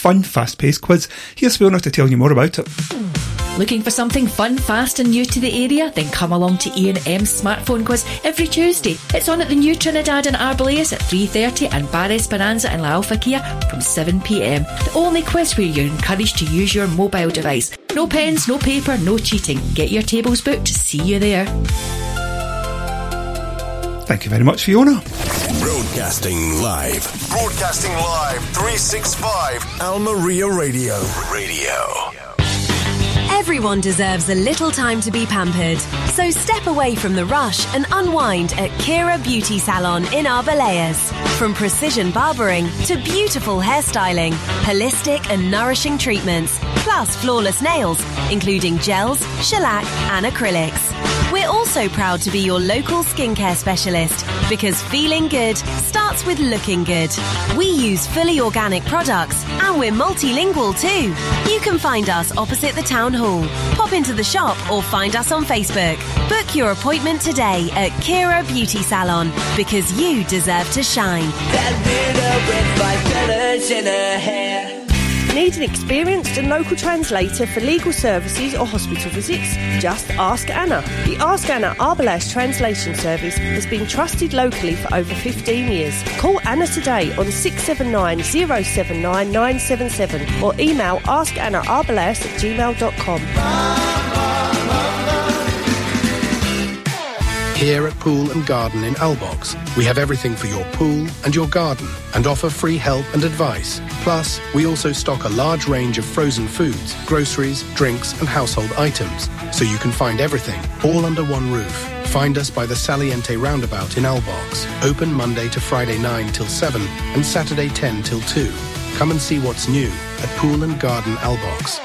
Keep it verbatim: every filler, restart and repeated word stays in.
fun, fast-paced quiz. Here's Fiona to tell you more about it. Looking for something fun, fast and new to the area? Then come along to Ian M's Smartphone Quiz every Tuesday. It's on at the new Trinidad and Arbalez at three thirty and Bar Esperanza and La Alfa Kia from seven p m. The only quiz where you're encouraged to use your mobile device. No pens, no paper, no cheating. Get your tables booked. See you there. Thank you very much, Fiona. Broadcasting live. Broadcasting live. three sixty-five. Almeria Radio. Radio. Everyone deserves a little time to be pampered. So step away from the rush and unwind at Kira Beauty Salon in Arbalez. From precision barbering to beautiful hairstyling, holistic and nourishing treatments, plus flawless nails, including gels, shellac and acrylics. We're also proud to be your local skincare specialist because feeling good starts with looking good. We use fully organic products and we're multilingual too. You can find us opposite the town hall. Pop into the shop or find us on Facebook. Book your appointment today at Kira Beauty Salon because you deserve to shine. That widow with five colors in her hair. Need an experienced and local translator for legal services or hospital visits? Just ask Anna. The Ask Anna Arbalez translation service has been trusted locally for over fifteen years. Call Anna today on six seven nine, zero seven nine, nine seven seven or email askannaarbalez at gmail dot com. Here at Pool and Garden in Albox, we have everything for your pool and your garden and offer free help and advice. Plus, we also stock a large range of frozen foods, groceries, drinks and household items, so you can find everything all under one roof. Find us by the Saliente Roundabout in Albox, open Monday to Friday nine till seven and Saturday ten till two. Come and see what's new at Pool and Garden Albox.